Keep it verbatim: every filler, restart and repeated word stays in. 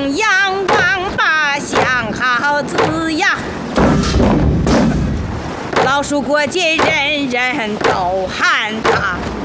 中央王八想好子呀，老鼠过街人人都喊他。